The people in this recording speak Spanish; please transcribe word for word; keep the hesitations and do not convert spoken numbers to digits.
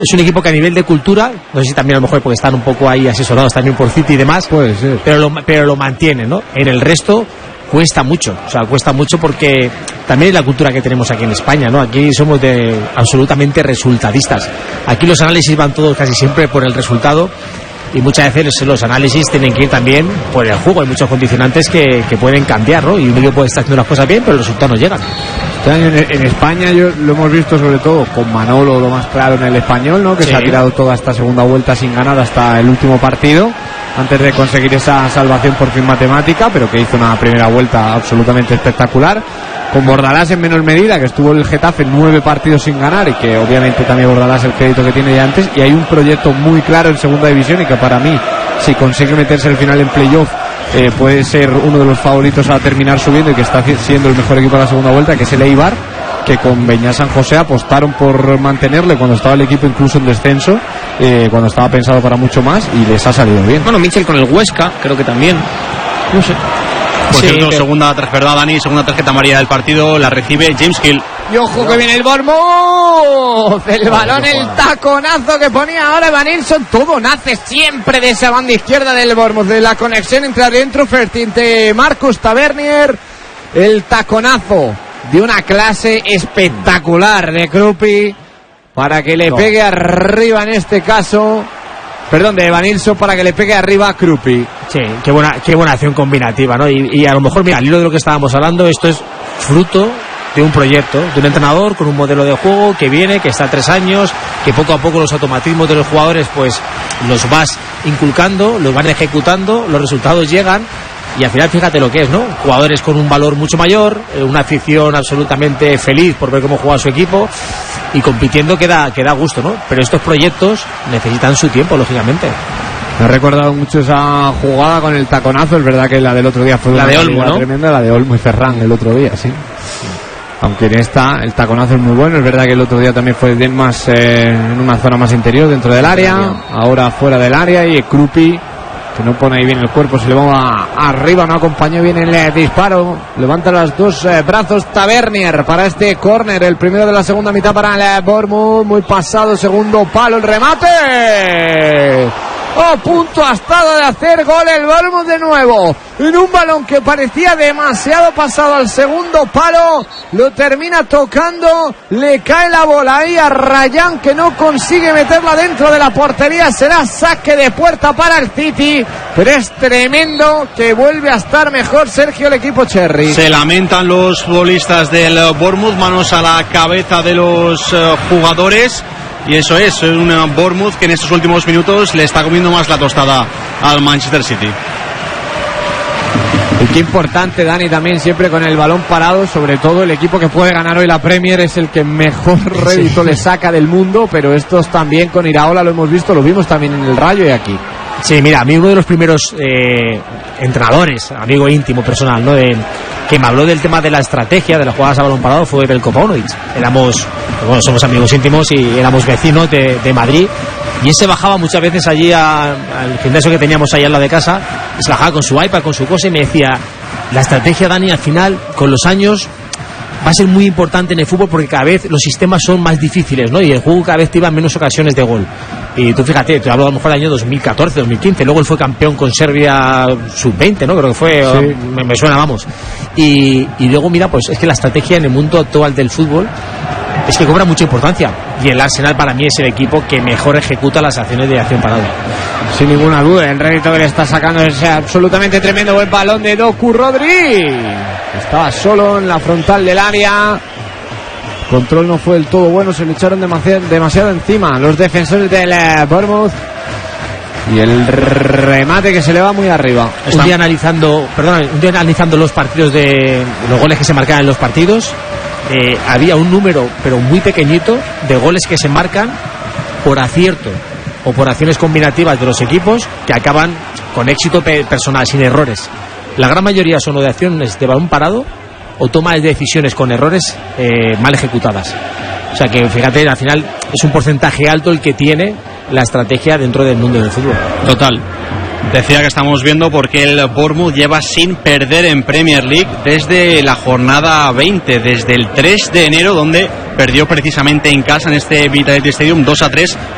es un equipo que a nivel de cultura, no sé si también a lo mejor porque están un poco ahí asesorados también por City y demás, puede ser, pero lo, pero lo mantienen, ¿no? En el resto cuesta mucho, o sea, cuesta mucho porque también es la cultura que tenemos aquí en España, ¿no? Aquí somos de absolutamente resultadistas. Aquí los análisis van todos casi siempre por el resultado y muchas veces los análisis tienen que ir también por el juego. Hay muchos condicionantes que, que pueden cambiar, ¿no? Y un equipo puede estar haciendo las cosas bien, pero los resultados no llegan. Este año en, en España yo, lo hemos visto sobre todo con Manolo, lo más claro en el Español, ¿no? Que sí. Se ha tirado toda esta segunda vuelta sin ganar hasta el último partido, antes de conseguir esa salvación por fin matemática, pero que hizo una primera vuelta absolutamente espectacular. Con Bordalás en menor medida, que estuvo el Getafe nueve partidos sin ganar y que obviamente también Bordalás el crédito que tiene de antes, y hay un proyecto muy claro en segunda división y que para mí, si consigue meterse al final en playoff, eh, puede ser uno de los favoritos a terminar subiendo y que está siendo el mejor equipo de la segunda vuelta, que es el Eibar, que con Beñat San José apostaron por mantenerle cuando estaba el equipo incluso en descenso, eh, cuando estaba pensado para mucho más, y les ha salido bien. Bueno, Michel con el Huesca, creo que también, no sé. Por sí, cierto, pero... segunda, ¿verdad, Dani? Segunda tarjeta amarilla del partido la recibe James Hill. Y ojo que viene el Bournemouth, el balón, el taconazo que ponía ahora Evanilson. Todo nace siempre de esa banda izquierda del Bournemouth, de la conexión entre adentro entre Marcus Tavernier. El taconazo de una clase espectacular de Kruppi para que le pegue arriba en este caso. Perdón, de Evanilson para que le pegue arriba a Kruppi. Sí, qué buena, qué buena acción combinativa, ¿no? Y, y a lo mejor, mira, al hilo de lo que estábamos hablando, esto es fruto de un proyecto, de un entrenador con un modelo de juego que viene, que está tres años, que poco a poco los automatismos de los jugadores, pues los vas inculcando, los van ejecutando, los resultados llegan. Y al final fíjate lo que es, ¿no? Jugadores con un valor mucho mayor, una afición absolutamente feliz por ver cómo juega su equipo y compitiendo que da, que da gusto, ¿no? Pero estos proyectos necesitan su tiempo, lógicamente. Me ha recordado mucho esa jugada con el taconazo. Es verdad que la del otro día fue la una de Olmo, ¿no? Tremenda, la de Olmo y Ferran el otro día, sí. Aunque en esta el taconazo es muy bueno. Es verdad que el otro día también fue de más eh, en una zona más interior dentro del área, ahora fuera del área, y Kruppi, que no pone ahí bien el cuerpo, se le va arriba, no acompañó bien el disparo. Levanta los dos eh, brazos Tavernier para este córner, el primero de la segunda mitad para el Bournemouth. Muy pasado, segundo palo, el remate. A punto ha estado de hacer gol el Bournemouth de nuevo, en un balón que parecía demasiado pasado al segundo palo. Lo termina tocando, le cae la bola ahí a Ryan, que no consigue meterla dentro de la portería. Será saque de puerta para el City, pero es tremendo que vuelve a estar mejor, Sergio, el equipo Cherry. Se lamentan los futbolistas del Bournemouth, manos a la cabeza de los uh, jugadores. Y eso es, un Bournemouth que en estos últimos minutos le está comiendo más la tostada al Manchester City. Y qué importante, Dani, también siempre con el balón parado, sobre todo el equipo que puede ganar hoy la Premier es el que mejor rédito sí. le saca del mundo, pero estos también con Iraola lo hemos visto, lo vimos también en el Rayo y aquí. Sí, mira, a mí uno de los primeros eh, entrenadores, amigo íntimo, personal, ¿no? De, que me habló del tema de la estrategia de las jugadas a balón parado fue Belko Paunovic. Éramos, bueno, somos amigos íntimos y éramos vecinos de, de Madrid, y él se bajaba muchas veces allí a, al gimnasio que teníamos ahí al lado de casa, y se bajaba con su iPad, con su cosa, y me decía, la estrategia, Dani, al final, con los años va a ser muy importante en el fútbol porque cada vez los sistemas son más difíciles, ¿no? Y el juego cada vez te iba menos ocasiones de gol. Y tú fíjate, te hablo a lo mejor del año dos mil catorce, dos mil quince, luego él fue campeón con Serbia sub veinte, ¿no? Creo que fue, sí. me, me suena, vamos. Y, y luego, mira, pues es que la estrategia en el mundo actual del fútbol es que cobra mucha importancia. Y el Arsenal para mí es el equipo que mejor ejecuta las acciones de acción parada. Sin ninguna duda, el rédito que le está sacando es absolutamente tremendo. Buen balón de Doku Rodri. Estaba solo en la frontal del área. Control no fue del todo bueno, se le echaron demasiado, demasiado encima los defensores del eh, Bournemouth. Y el remate que se le va muy arriba. Un día analizando, perdón, un día analizando los partidos de los goles que se marcaban en los partidos, eh, había un número, pero muy pequeñito, de goles que se marcan por acierto o por acciones combinativas de los equipos que acaban con éxito pe- personal, sin errores. La gran mayoría son o de acciones de balón parado o toma de decisiones con errores eh, mal ejecutadas. O sea que fíjate, al final es un porcentaje alto el que tiene la estrategia dentro del mundo del fútbol. Total. Decía que estamos viendo porque el Bournemouth lleva sin perder en Premier League desde la jornada veinte, desde el tres de enero, donde perdió precisamente en casa en este Vitality Stadium dos a tres